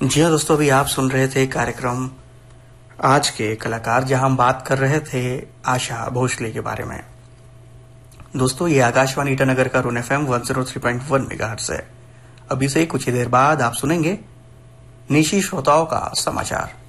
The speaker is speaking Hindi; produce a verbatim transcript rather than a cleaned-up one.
जी हाँ दोस्तों, अभी आप सुन रहे थे कार्यक्रम आज के कलाकार, जहां हम बात कर रहे थे आशा भोसले के बारे में। दोस्तों, ये आकाशवाणी ईटानगर का run FM one zero three point one megahertz है। अभी से कुछ ही देर बाद आप सुनेंगे निशी श्रोताओं का समाचार।